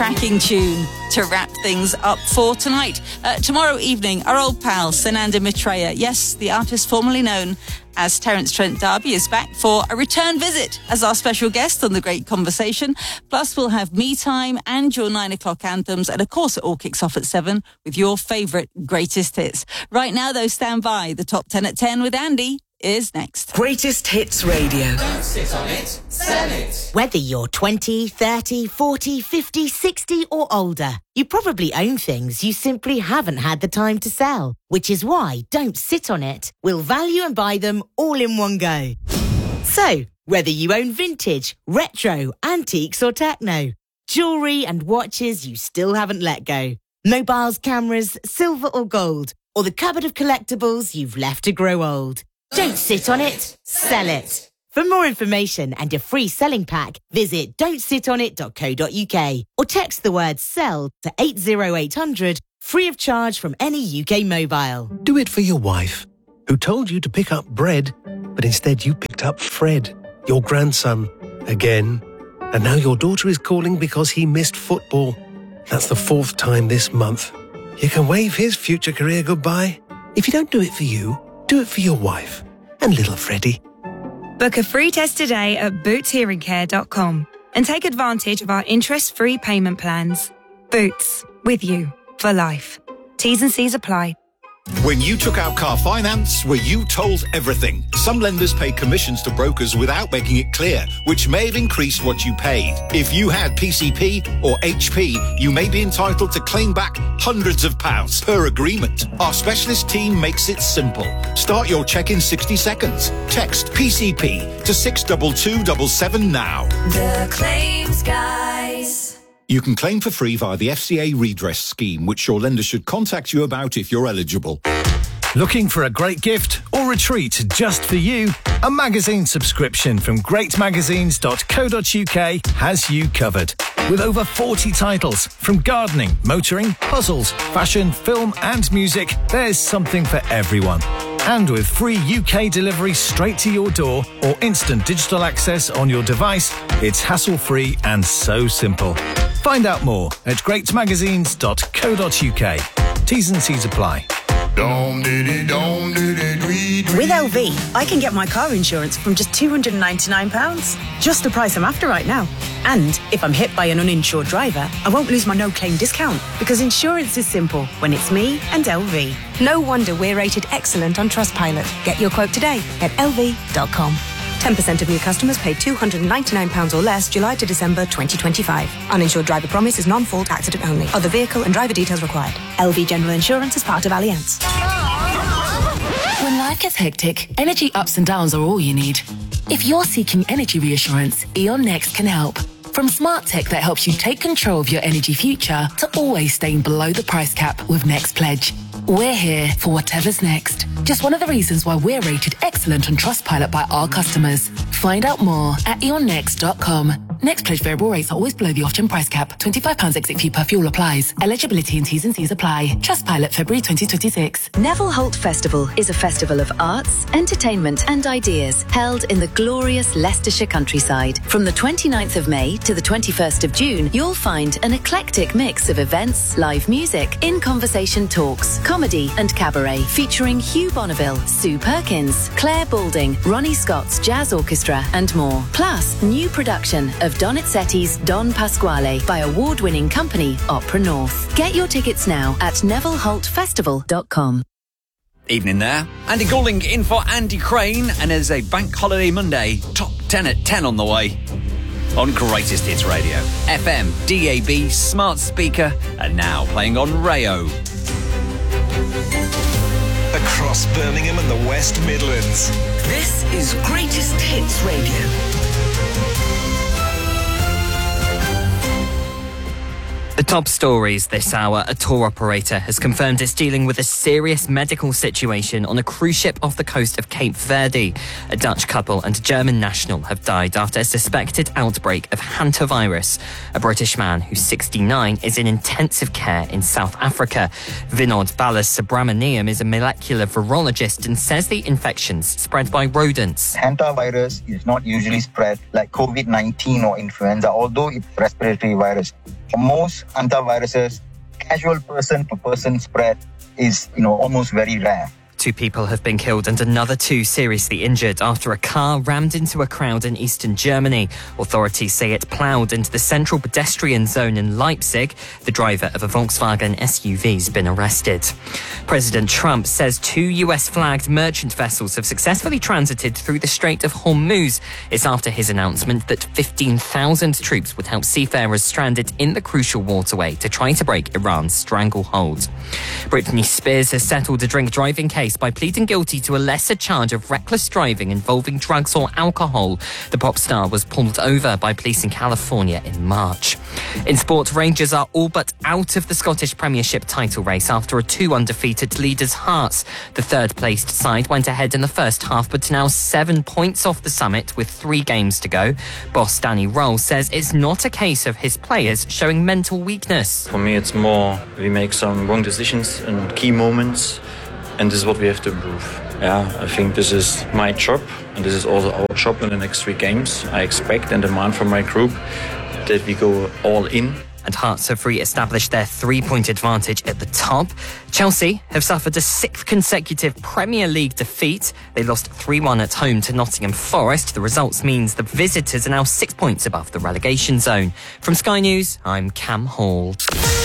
cracking tune to wrap things up for tonight. Tomorrow evening, our old pal, Sananda Maitreya, yes, the artist formerly known as Terence Trent D'Arby, is back for a return visit as our special guest on The Great Conversation. Plus, we'll have Me Time and your 9 o'clock anthems. And of course, it all kicks off at 7 with your favourite greatest hits. Right now, though, stand by. The Top 10 at 10 with Andy is next. Greatest Hits Radio. Don't sit on it, sell it. Whether you're 20, 30, 40, 50, 60 or older, you probably own things you simply haven't had the time to sell, which is why Don't Sit On It will value and buy them all in one go. So, whether you own vintage, retro, antiques or techno, jewellery and watches you still haven't let go, mobiles, cameras, silver or gold, or the cupboard of collectibles you've left to grow old. Don't sit on it, sell it. For more information and a free selling pack, visit don'tsitonit.co.uk or text the word SELL to 80800, free of charge from any UK mobile. Do it for your wife, who told you to pick up bread, but instead you picked up Fred, your grandson, again. And now your daughter is calling because he missed football. That's the 4th time this month. You can wave his future career goodbye. If you don't do it for you, do it for your wife and little Freddie. Book a free test today at bootshearingcare.com and take advantage of our interest-free payment plans. Boots, with you for life. T's and C's apply. When you took out car finance, were you told everything? Some lenders pay commissions to brokers without making it clear, which may have increased what you paid. If you had PCP or HP, you may be entitled to claim back hundreds of pounds per agreement. Our specialist team makes it simple. Start your check in 60 seconds. Text PCP to 62277 now. The Claims Guys. You can claim for free via the FCA redress scheme, which your lender should contact you about if you're eligible. Looking for a great gift or retreat just for you? A magazine subscription from greatmagazines.co.uk has you covered. With over 40 titles from gardening, motoring, puzzles, fashion, film and music, there's something for everyone. And with free UK delivery straight to your door or instant digital access on your device, it's hassle-free and so simple. Find out more at greatmagazines.co.uk. T's and C's apply. With LV, I can get my car insurance from just £299. Just the price I'm after right now. And if I'm hit by an uninsured driver, I won't lose my no-claim discount because insurance is simple when it's me and LV. No wonder we're rated excellent on Trustpilot. Get your quote today at lv.com. 10% of new customers paid £299 or less July to December 2025. Uninsured driver promise is non-fault accident only. Other vehicle and driver details required. LV General Insurance is part of Allianz. When life gets hectic, energy ups and downs are all you need. If you're seeking energy reassurance, E.ON Next can help. From smart tech that helps you take control of your energy future to always staying below the price cap with Next Pledge. We're here for whatever's next. Just one of the reasons why we're rated excellent on Trustpilot by our customers. Find out more at eonnext.com. Next Pledge variable rates are always below the off-gem price cap. £25 exit fee per fuel applies. Eligibility and T's and C's apply. Trustpilot February 2026. Neville Holt Festival is a festival of arts, entertainment and ideas held in the glorious Leicestershire countryside. From the 29th of May to the 21st of June, you'll find an eclectic mix of events, live music, in-conversation talks, comedy and cabaret featuring Hugh Bonneville, Sue Perkins, Claire Balding, Ronnie Scott's Jazz Orchestra and more. Plus, new production of Donizetti's Don Pasquale by award-winning company Opera North. Get your tickets now at nevilleholtfestival.com. Evening there. Andy Goulding in for Andy Crane, and as a bank holiday Monday, top 10 at 10 on the way. On Greatest Hits Radio, FM, DAB, smart speaker, and now playing on Rayo. Across Birmingham and the West Midlands. This is Greatest Hits Radio. The top stories this hour: a tour operator has confirmed it's dealing with a serious medical situation on a cruise ship off the coast of Cape Verde. A Dutch couple and a German national have died after a suspected outbreak of hantavirus. A British man who's 69 is in intensive care in South Africa. Vinod Balasubramaniam is a molecular virologist and says the infection's spread by rodents. Hantavirus is not usually spread like COVID-19 or influenza, although it's a respiratory virus. For most antiviruses, casual person-to-person spread is, almost very rare. 2 people have been killed and another 2 seriously injured after a car rammed into a crowd in eastern Germany. Authorities say it ploughed into the central pedestrian zone in Leipzig. The driver of a Volkswagen SUV has been arrested. President Trump says 2 US-flagged merchant vessels have successfully transited through the Strait of Hormuz. It's after his announcement that 15,000 troops would help seafarers stranded in the crucial waterway to try to break Iran's stranglehold. Britney Spears has settled a drink driving case by pleading guilty to a lesser charge of reckless driving involving drugs or alcohol. The pop star was pulled over by police in California in March. In sport, Rangers are all but out of the Scottish Premiership title race after a 2-1 defeat at Leaders Hearts. The third-placed side went ahead in the first half, but now 7 points off the summit with 3 games to go. Boss Danny Roll says it's not a case of his players showing mental weakness. For me, it's more we make some wrong decisions in key moments, and this is what we have to improve. I think this is my job, and this is also our job in the next 3 games. I expect and demand from my group that we go all in. And Hearts have re-established their 3-point advantage at the top. Chelsea have suffered a 6th consecutive Premier League defeat. They lost 3-1 at home to Nottingham Forest. The results means the visitors are now 6 points above the relegation zone. From Sky News, I'm Cam Hall.